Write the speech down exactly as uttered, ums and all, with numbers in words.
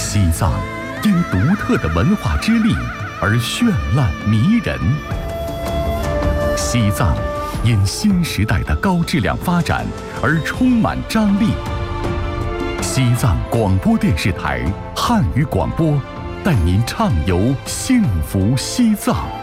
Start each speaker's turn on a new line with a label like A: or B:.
A: 西藏因独特的文化之力而绚烂迷人，西藏因新时代的高质量发展而充满张力。西藏广播电视台汉语广播带您畅游幸福西藏。